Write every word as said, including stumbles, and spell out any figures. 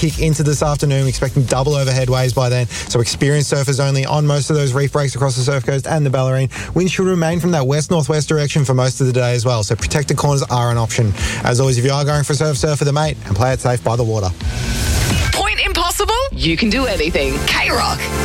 kick into this afternoon. Expecting double overhead waves by then. So experienced surfers only on most of those reef breaks across the Surf Coast and the Bellarine. Winds should remain from that west-northwest direction for most of the day as well. So protected corners are an option. As always, if you are going for a surf, surf with a mate and play it safe by the water. Point Impossible? You can do anything. K-Rock.